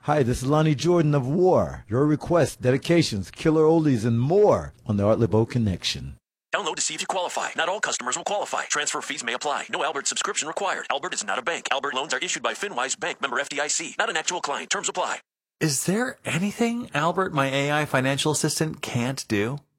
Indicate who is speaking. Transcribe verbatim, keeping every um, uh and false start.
Speaker 1: Hi, this is Lonnie Jordan of War. Your requests, dedications, killer oldies, and more on the Art Laboe Connection.
Speaker 2: Download to see if you qualify. Not all customers will qualify. Transfer fees may apply. No Albert subscription required. Albert is not a bank. Albert loans are issued by FinWise Bank, member F D I C. Not an actual client. Terms apply.
Speaker 3: Is there anything Albert, my A I financial assistant, can't do?